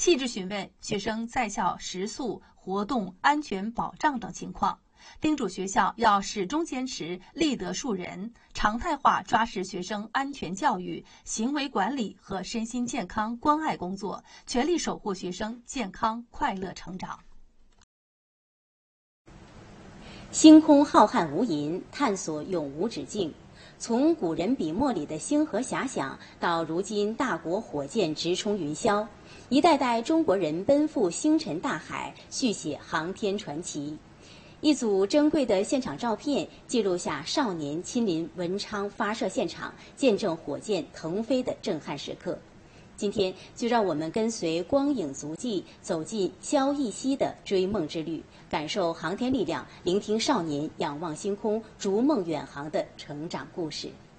细致询问学生在校食宿、活动安全保障等情况，叮嘱学校要始终坚持立德树人，常态化抓实学生安全教育、行为管理和身心健康关爱工作，全力守护学生健康快乐成长。 星空浩瀚无垠，探索永无止境。从古人笔墨里的星河遐想，到如今大国火箭直冲云霄，一代代中国人奔赴星辰大海，续写航天传奇。一组珍贵的现场照片记录下少年亲临文昌发射现场，见证火箭腾飞的震撼时刻。今天就让我们跟随光影足迹，走进萧逸熙的追梦之旅，感受航天力量，聆听少年仰望星空、逐梦远航的成长故事。